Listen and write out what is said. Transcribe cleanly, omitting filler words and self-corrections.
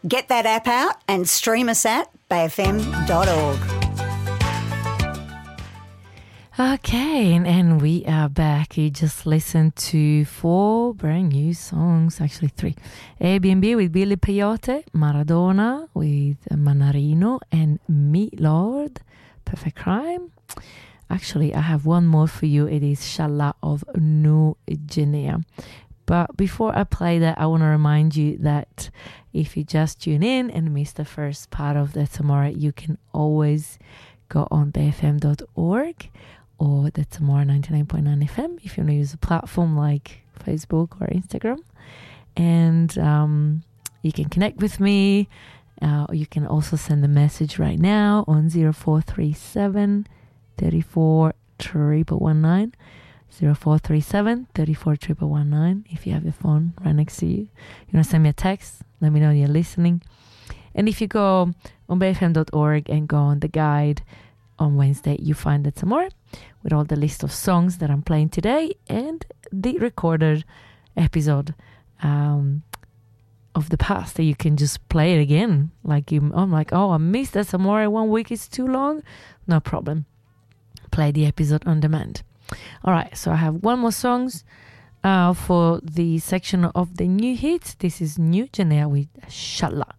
Get that app out and stream us at bayfm.org. Okay, and we are back. You just listened to 4 brand new songs, actually 3. Airbnb with Billy Peyote, Maradona with Manarino, and Meat Lord, Perfect Crime. Actually, I have one more for you. It is Shala of New Guinea. But before I play that, I want to remind you that if you just tune in and miss the first part of the tomorrow, you can always go on bayfm.org or the Tomorrow 99.9 FM if you want to use a platform like Facebook or Instagram. And you can connect with me. You can also send a message right now on 0437 34 119. 0437 34 119 if you have the phone right next to you. You want to send me a text, let me know you're listening. And if you go on bayfm.org and go on the guide on Wednesday, you find that some more with all the list of songs that I'm playing today and the recorded episode of the past that you can just play it again. I'm like, oh, I missed that some more. 1 week is too long. No problem. Play the episode on demand. All right, so I have one more songs for the section of the new hits. This is New Guinea with Shala.